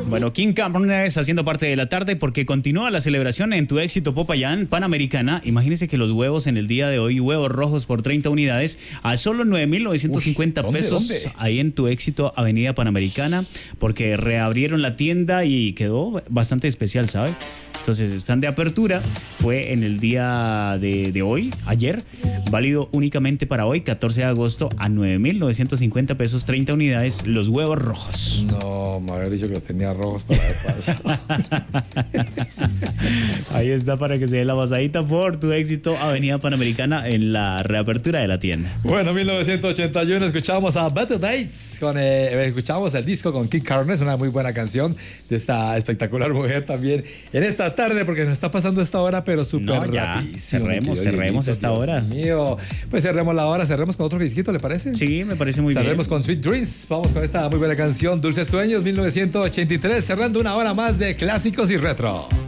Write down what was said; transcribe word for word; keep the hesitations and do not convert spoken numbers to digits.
Bueno, King Carnes haciendo parte de la tarde porque continúa la celebración en Tu Éxito Popayán Panamericana. Imagínense que los huevos en el día de hoy, huevos rojos por treinta unidades a solo nueve mil novecientos cincuenta pesos. ¿Dónde? Ahí en Tu Éxito Avenida Panamericana, porque reabrieron la tienda y quedó bastante especial, ¿sabe? Entonces están de apertura, fue en el día de, de hoy, ayer, válido únicamente para hoy, catorce de agosto, a nueve mil novecientos cincuenta pesos, treinta unidades, los huevos rojos. No, me había dicho que los tenía rojos para de paso. Ahí está para que se dé la pasadita por Tu Éxito Avenida Panamericana en la reapertura de la tienda. Bueno, mil novecientos ochenta y uno escuchamos a Better Dates, con, eh, escuchamos el disco con King Carnes, una muy buena canción de esta espectacular mujer también en esta tarde, porque nos está pasando esta hora, pero súper No, ya, rapidísimo. cerremos, cerremos esta Dios hora. mío. Pues cerremos la hora, cerremos con otro disquito, ¿le parece? Sí, me parece muy bien. Cerremos con Sweet Dreams. Vamos con esta muy buena canción, Dulces Sueños, mil novecientos ochenta y tres, cerrando una hora más de clásicos y retro.